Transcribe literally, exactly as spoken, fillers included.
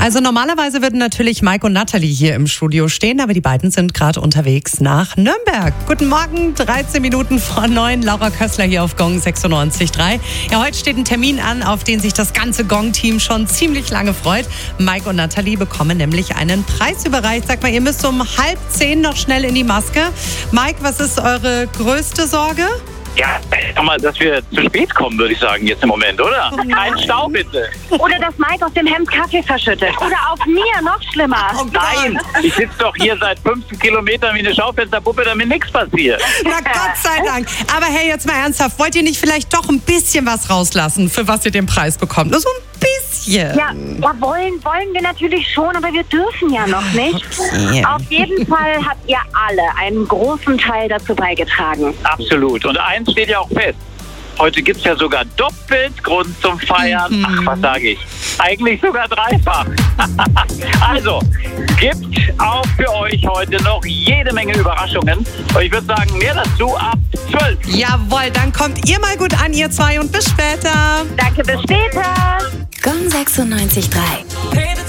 Also normalerweise würden natürlich Mike und Nathalie hier im Studio stehen, aber die beiden sind gerade unterwegs nach Nürnberg. Guten Morgen, dreizehn Minuten vor neun. Laura Kössler hier auf Gong sechsundneunzig Komma drei. Ja, heute steht ein Termin an, auf den sich das ganze Gong-Team schon ziemlich lange freut. Mike und Nathalie bekommen nämlich einen Preis überreicht. Sag mal, ihr müsst um halb zehn noch schnell in die Maske. Mike, was ist eure größte Sorge? Ja, sag mal, dass wir zu spät kommen, würde ich sagen, jetzt im Moment, oder? Kein Stau, bitte. Oder dass Mike aus dem Hemd Kaffee verschüttet. Oder auf mir, noch schlimmer. Oh Nein, ich sitze doch hier seit fünfzehn Kilometern wie eine Schaufensterpuppe, damit nichts passiert. Na Gott sei Dank. Aber hey, jetzt mal ernsthaft, wollt ihr nicht vielleicht doch ein bisschen was rauslassen, für was ihr den Preis bekommt? Nur so ein bisschen. Ja, ja wollen, wollen wir natürlich schon, aber wir dürfen ja noch nicht. Okay. Auf jeden Fall habt ihr alle einen großen Teil dazu beigetragen. Absolut. Und eins steht ja auch fest. Heute gibt es ja sogar doppelt Grund zum Feiern. Mhm. Ach, was sage ich? Eigentlich sogar dreifach. Also, gibt auch für euch heute noch jede Menge Überraschungen. Und ich würde sagen, mehr dazu ab zwölf. Jawohl, dann kommt ihr mal gut an, ihr zwei, und bis später. Danke, bis später. Gong sechsundneunzig Komma drei.